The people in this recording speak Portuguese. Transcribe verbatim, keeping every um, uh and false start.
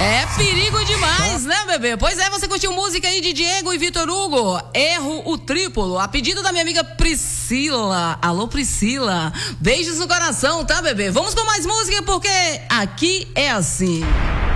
É perigo demais, né, bebê? Pois é, você curtiu música aí de Diego e Vitor Hugo, Erro o Triplo, a pedido da minha amiga Priscila. Alô, Priscila, beijos no coração, tá, bebê? Vamos com mais música, porque aqui é assim.